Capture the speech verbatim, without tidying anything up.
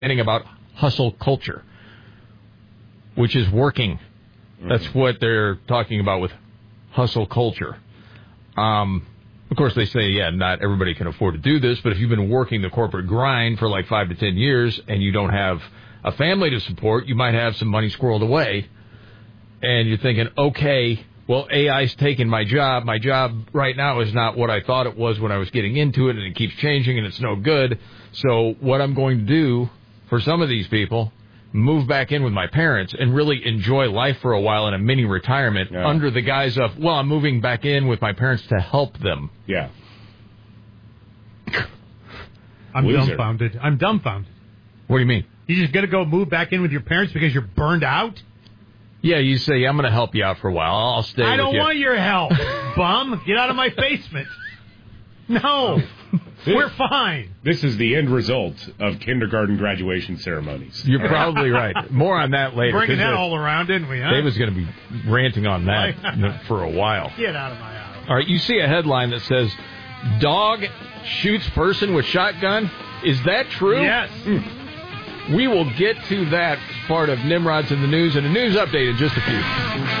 about hustle culture, which is working. That's what they're talking about with hustle culture. Um, of course, they say, yeah, not everybody can afford to do this, but if you've been working the corporate grind for like five to ten years and you don't have a family to support, you might have some money squirreled away, and you're thinking, okay, well, A I's taking my job. My job right now is not what I thought it was when I was getting into it, and it keeps changing, and it's no good. So what I'm going to do for some of these people, move back in with my parents and really enjoy life for a while in a mini retirement yeah. under the guise of, well, I'm moving back in with my parents to help them. Yeah. I'm Loser. dumbfounded. I'm dumbfounded. What do you mean? You just got to go move back in with your parents because you're burned out? Yeah, you say, I'm going to help you out for a while. I'll stay I with don't you. want your help, bum. Get out of my basement. No. This, We're fine. This is the end result of kindergarten graduation ceremonies. You're probably right. More on that later. Bringing that all around, didn't we, huh? Dave was going to be ranting on that for a while. Get out of my house. All right, you see a headline that says, dog shoots person with shotgun. Is that true? Yes. Mm. We will get to that part of Nimrod's in the News and a news update in just a few.